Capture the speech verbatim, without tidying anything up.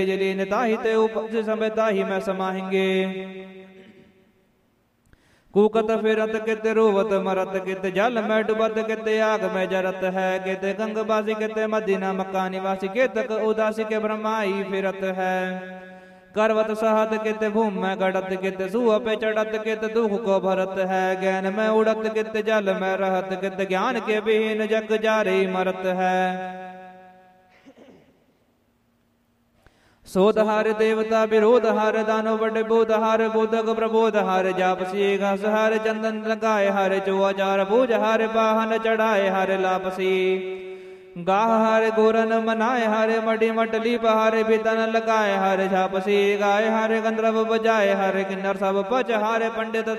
जली ताहि ते उपज समय ताहि मैं समाहेंगे। कूकत फिरत कित रोवत मरत कित जल में डुबत कित आग में जरत है। कित गंगबासी कित मदीना मक्का निवासी केतक उदासी के ब्रह्माई फिरत है। करवत सहत कित भूम में गड़त कित सुह पे चढ़त कित दुख को भरत है। ज्ञान में उड़त कित जल में रहत कित ज्ञान के बिहीन जग जारे मरत है। सोधहार देवता विरोध हार दानो बड़े बोध हार बोधक प्रबोध हार जापसी घास हार चंदन लगाए हार चौचार पूज हार वाहन चढ़ाए हार लापसी। गाह हार गोरन मनाए हारे मडी मटली पहारे बितन लगाए हारे झापसी। गाय हारे गंधर्व बजाए हारे किन्नर सब पच हारे पंडित